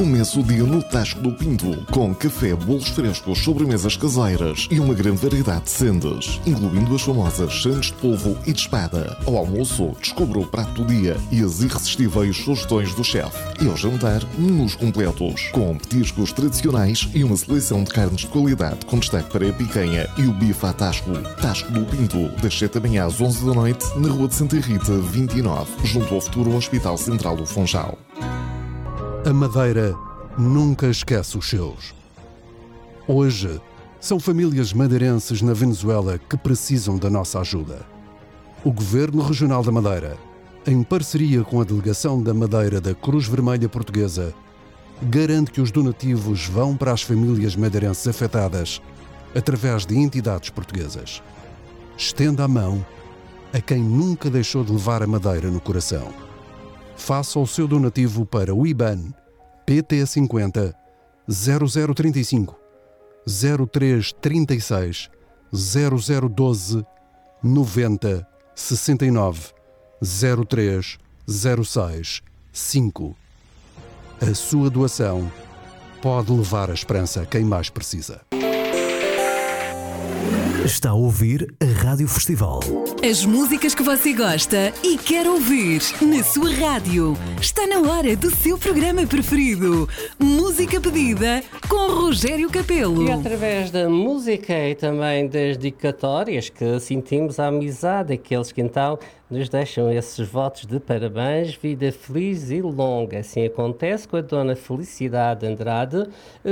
Comece o dia no Tasco do Pinto, com café, bolos frescos, sobremesas caseiras e uma grande variedade de sendas, incluindo as famosas sandes de polvo e de espada. Ao almoço, descubra o prato do dia e as irresistíveis sugestões do chefe. E ao jantar, menus completos, com petiscos tradicionais e uma seleção de carnes de qualidade, com destaque para a picanha e o bife à Tasco. Tasco do Pinto, das 7 da manhã às 11 da noite, na Rua de Santa Rita, 29, junto ao futuro Hospital Central do Funchal. A Madeira nunca esquece os seus. Hoje, são famílias madeirenses na Venezuela que precisam da nossa ajuda. O Governo Regional da Madeira, em parceria com a Delegação da Madeira da Cruz Vermelha Portuguesa, garante que os donativos vão para as famílias madeirenses afetadas através de entidades portuguesas. Estenda a mão a quem nunca deixou de levar a Madeira no coração. Faça o seu donativo para o IBAN PT50 0035 0336 0012 90 69 03 06 5. A sua doação pode levar a esperança a quem mais precisa. Está a ouvir a Rádio Festival. As músicas que você gosta e quer ouvir na sua rádio. Está na hora do seu programa preferido. Música pedida com Rogério Capelo. E através da música e também das dedicatórias que sentimos a amizade daqueles que então nos deixam esses votos de parabéns, vida feliz e longa. Assim acontece com a Dona Felicidade Andrade,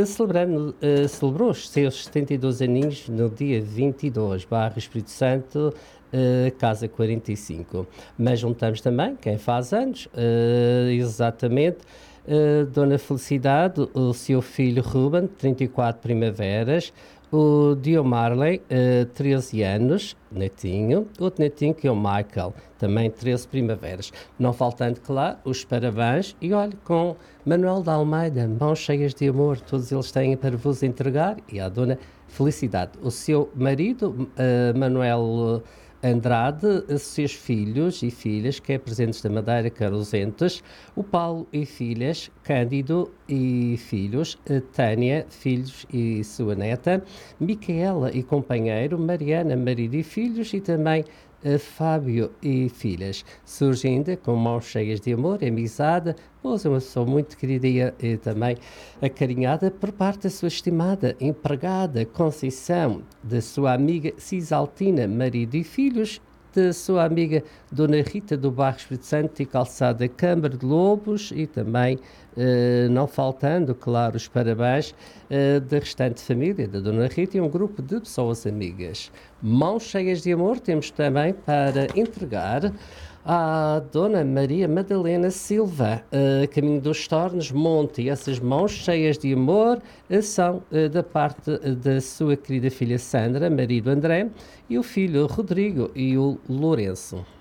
celebrou os seus 72 aninhos no dia 22, Espírito Santo, Casa 45. Mas juntamos também quem faz anos, exatamente, Dona Felicidade, o seu filho Ruben, 34 primaveras, o Dio Marley, 13 anos, netinho, outro netinho que é o Michael, também 13 primaveras. Não faltando, claro, os parabéns e olha, com Manuel de Almeida, mãos cheias de amor, todos eles têm para vos entregar, e a Dona Felicidade. O seu marido, Manuel Andrade, seus filhos e filhas, que é presentes da Madeira, Carosentes, o Paulo e filhas, Cândido e filhos, Tânia, filhos e sua neta, Micaela e companheiro, Mariana, marido e filhos, e também Fábio e filhas. Surge ainda com mãos cheias de amor, amizade, pois é uma pessoa muito querida e também acarinhada por parte da sua estimada empregada Conceição, da sua amiga Cisaltina, marido e filhos, da sua amiga Dona Rita do Bairro Espírito Santo e Calçada Câmara de Lobos, e também, não faltando, claro, os parabéns da restante família da Dona Rita e um grupo de pessoas amigas. Mãos cheias de amor temos também para entregar à Dona Maria Madalena Silva, caminho dos Tornos, Monte, e essas mãos cheias de amor são da parte da sua querida filha Sandra, marido André, e o filho Rodrigo e o Lourenço.